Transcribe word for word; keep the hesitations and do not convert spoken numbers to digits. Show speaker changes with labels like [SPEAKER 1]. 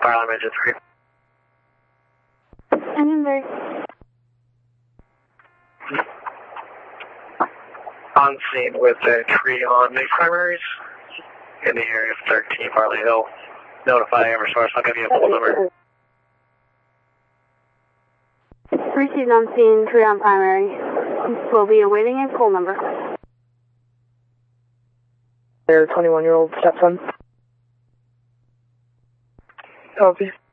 [SPEAKER 1] Fire alarm engine three.
[SPEAKER 2] Engine three.
[SPEAKER 1] On scene with a tree on the primaries in the area of thirteen Farley Hill. Notify Eversource. I'll give you a full number.
[SPEAKER 2] Received on scene, tree on primary. We'll be awaiting a full number.
[SPEAKER 3] Their twenty-one-year-old stepson. Copy.